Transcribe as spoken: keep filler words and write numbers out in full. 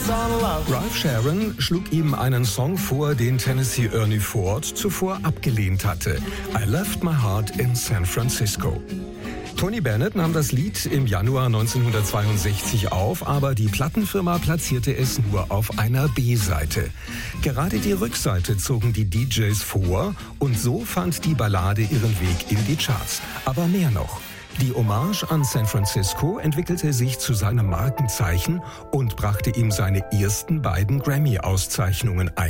Ralph Sharon schlug ihm einen Song vor, den Tennessee Ernie Ford zuvor abgelehnt hatte. I Left My Heart in San Francisco. Tony Bennett nahm das Lied im Januar neunzehnhundertzweiundsechzig auf, aber die Plattenfirma platzierte es nur auf einer B-Seite. Gerade die Rückseite zogen die D Js vor und so fand die Ballade ihren Weg in die Charts. Aber mehr noch. Die Hommage an San Francisco entwickelte sich zu seinem Markenzeichen und brachte ihm seine ersten beiden Grammy-Auszeichnungen ein.